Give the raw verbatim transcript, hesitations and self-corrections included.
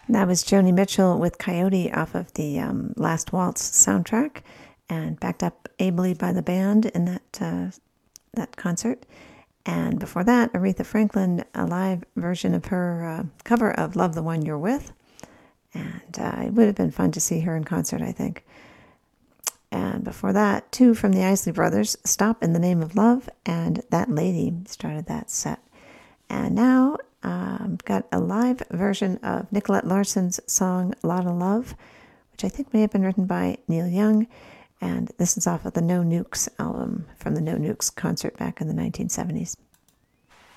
That was Joni Mitchell with Coyote off of the um, Last Waltz soundtrack, and backed up ably by the band in that uh, that concert. And before that, Aretha Franklin, a live version of her uh, cover of Love the One You're With. And uh, it would have been fun to see her in concert, I think. And before that, two from the Isley Brothers, Stop in the Name of Love, and That Lady started that set. And now I've um, got a live version of Nicolette Larson's song Lotta Love, which I think may have been written by Neil Young. And this is off of the No Nukes album from the No Nukes concert back in the nineteen seventies.